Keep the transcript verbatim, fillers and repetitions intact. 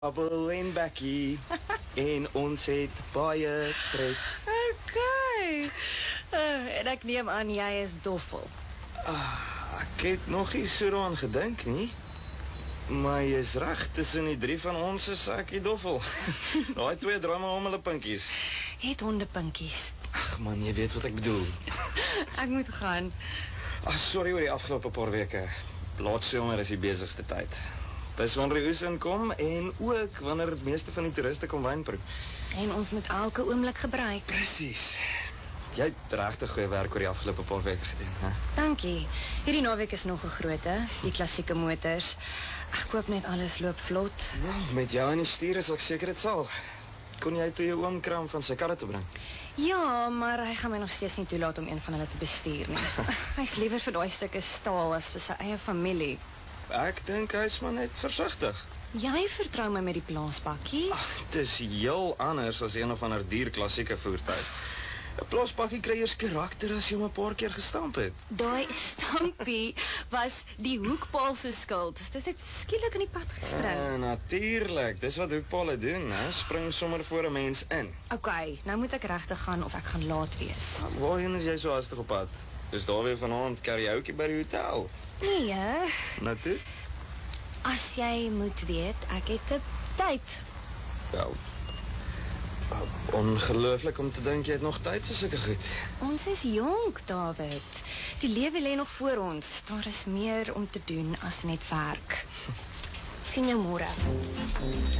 Abel en Becky en ons het baie pret. Okay. Uh, en ek neem aan jy is doffel. Ah, ek het nog nie so daaraan gedink nie. Maar jy is reg, tussen die drie van ons is ek die doffel. Daai twee drama om hulle pinkies. Het hondepinkies. Ag man, jy weet wat ek bedoel. Ek moet gaan. Ag, sorry oor die afgelope paar weke. Laat somer is die besigste tyd. Dis wanneer die oes inkom en ook wanneer die meeste van die toeriste kom wyn proe. En ons moet elke oomblik gebruik. Presies. Jy het regtig goeie werk oor die afgelope paar weke gedoen, hè? Dankie. Hierdie naweek is nog 'n groote, die klassieke motors. Ek hoop net alles loop vlot. Ja, met jou in die stuur is ek seker dit sal. Kon jy toe jou oom Kram van sy karre te bring? Ja, maar hy gaan my nog steeds nie toelaat om een van hulle te bestuur nie. Hy's liewer vir daai stukke staal as vir sy eie familie. Ek dink hy's maar net versigtig. Jy vertrou my met die plaasbakkies? Ag, dit is heel anders as een of ander duur klassieke voertuig. 'n Plaasbakkie kry eers karakter as jy hom 'n paar keer gestamp het. Daai stampie was die hoekpaal se skuld. Dit het skielik in die pad gespring. Uh, natuurlik, dis wat hoekpale doen, hè? Spring sommer voor 'n mens in. Okay, nou moet ek regtig gaan of ek gaan laat wees. Waarheen is jy so hastig op pad? Dis daar weer vanaand karaoke by die hotel. Nee, Nou toe? as jy moet weet, ek het 'n tyd. Wel, ongelooflik om te dink jy het nog tyd vir sulke goed. Ons is jonk, David. Die lewe lê nog voor ons. Daar is meer om te doen as net werk. Sien jou môre.